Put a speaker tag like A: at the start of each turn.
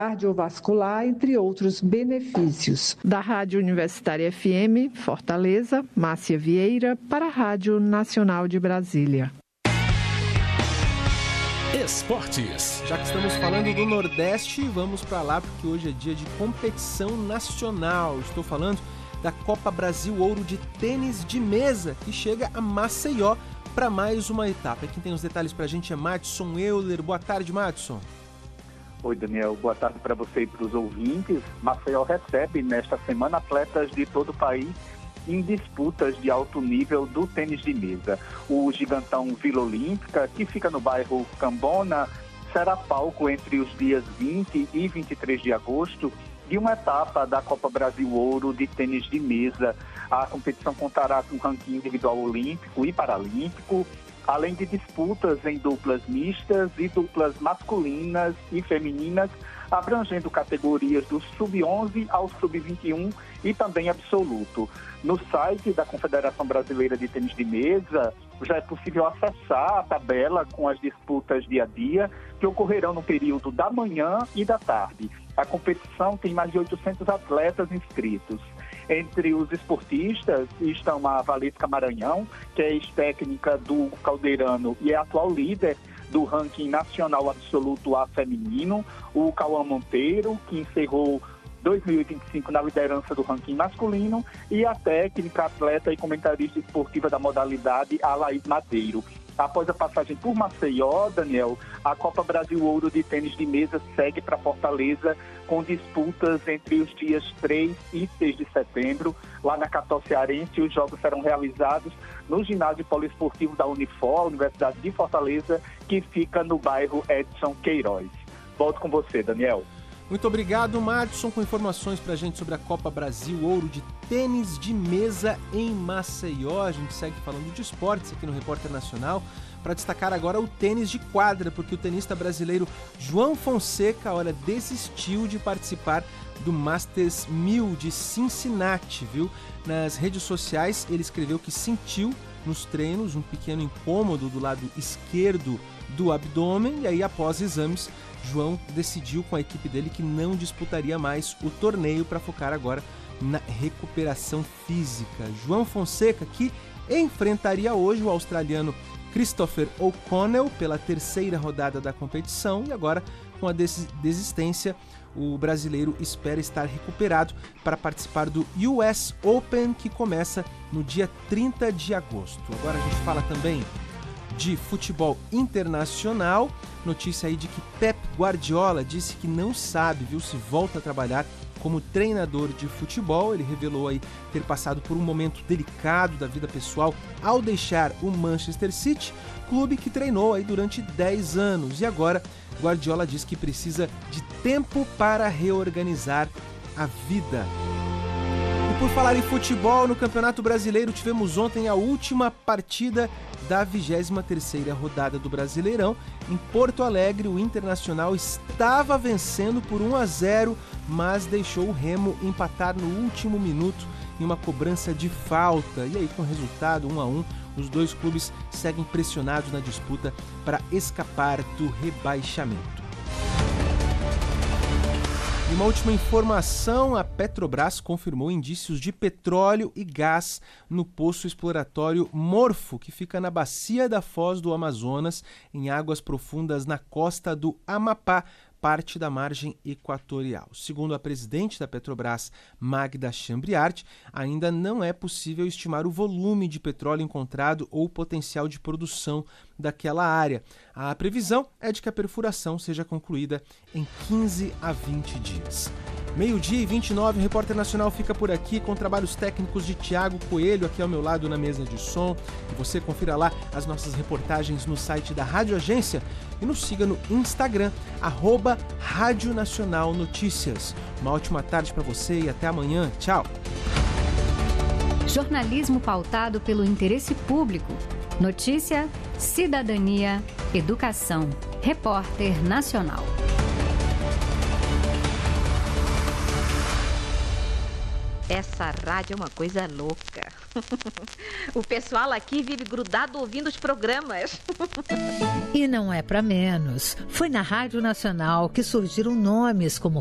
A: cardiovascular, entre outros benefícios. Da Rádio Universitária FM, Fortaleza, Márcia Vieira, para a Rádio Nacional de Brasília.
B: Esportes. Já que estamos falando do Nordeste, vamos para lá porque hoje é dia de competição nacional. Estou falando da Copa Brasil Ouro de Tênis de Mesa, que chega a Maceió para mais uma etapa. Quem tem os detalhes para a gente é Madison Euler. Boa tarde, Madison.
C: Oi, Daniel. Boa tarde para você e para os ouvintes. Maceió recebe nesta semana atletas de todo o país em disputas de alto nível do tênis de mesa. O gigantão Vila Olímpica, que fica no bairro Cambona, será palco entre os dias 20 e 23 de agosto de uma etapa da Copa Brasil Ouro de tênis de mesa. A competição contará com ranking individual olímpico e paralímpico, além de disputas em duplas mistas e duplas masculinas e femininas, abrangendo categorias do sub-11 ao sub-21 e também absoluto. No site da Confederação Brasileira de Tênis de Mesa, já é possível acessar a tabela com as disputas dia a dia, que ocorrerão no período da manhã e da tarde. A competição tem mais de 800 atletas inscritos. Entre os esportistas estão a Valesca Maranhão, que é ex-técnica do Caldeirano e é atual líder do ranking nacional absoluto A feminino, o Cauã Monteiro, que encerrou 2025 na liderança do ranking masculino, e a técnica, atleta e comentarista esportiva da modalidade, a Laís Madeiro. Após a passagem por Maceió, Daniel, a Copa Brasil Ouro de Tênis de Mesa segue para Fortaleza com disputas entre os dias 3 e 6 de setembro. Lá na capital cearense, os jogos serão realizados no ginásio poliesportivo da Unifor, Universidade de Fortaleza, que fica no bairro Edson Queiroz. Volto com você, Daniel.
B: Muito obrigado, Madison, com informações pra gente sobre a Copa Brasil Ouro de Tênis de Mesa em Maceió. A gente segue falando de esportes aqui no Repórter Nacional para destacar agora o tênis de quadra, porque o tenista brasileiro João Fonseca, olha, desistiu de participar do Masters 1000 de Cincinnati, viu? Nas redes sociais ele escreveu que sentiu nos treinos um pequeno incômodo do lado esquerdo do abdômen, e aí após exames João decidiu com a equipe dele que não disputaria mais o torneio para focar agora na recuperação física. João Fonseca, que enfrentaria hoje o australiano Christopher O'Connell pela terceira rodada da competição, e agora com a desistência o brasileiro espera estar recuperado para participar do US Open, que começa no dia 30 de agosto. Agora a gente fala também de futebol internacional. Notícia aí de que Pep Guardiola disse que não sabe, viu, se volta a trabalhar como treinador de futebol. Ele revelou aí ter passado por um momento delicado da vida pessoal ao deixar o Manchester City, clube que treinou aí durante 10 anos. E agora Guardiola diz que precisa de tempo para reorganizar a vida. E por falar em futebol, no Campeonato Brasileiro tivemos ontem a última partida da 23ª rodada do Brasileirão. Em Porto Alegre, o Internacional estava vencendo por 1-0, mas deixou o Remo empatar no último minuto em uma cobrança de falta. E aí, com o resultado 1-1, os dois clubes seguem pressionados na disputa para escapar do rebaixamento. E uma última informação, a Petrobras confirmou indícios de petróleo e gás no poço exploratório Morfo, que fica na bacia da Foz do Amazonas, em águas profundas na costa do Amapá, parte da margem equatorial. Segundo a presidente da Petrobras, Magda Chambriard, ainda não é possível estimar o volume de petróleo encontrado ou o potencial de produção daquela área. A previsão é de que a perfuração seja concluída em 15 a 20 dias. 12h29, o Repórter Nacional fica por aqui com trabalhos técnicos de Tiago Coelho, aqui ao meu lado na mesa de som. E você confira lá as nossas reportagens no site da Rádio Agência e nos siga no Instagram, @Rádio Nacional Notícias. Uma ótima tarde para você e até amanhã. Tchau!
D: Jornalismo pautado pelo interesse público. Notícia, cidadania, educação. Repórter Nacional.
E: Essa rádio é uma coisa louca. O pessoal aqui vive grudado ouvindo os programas.
F: E não é para menos. Foi na Rádio Nacional que surgiram nomes como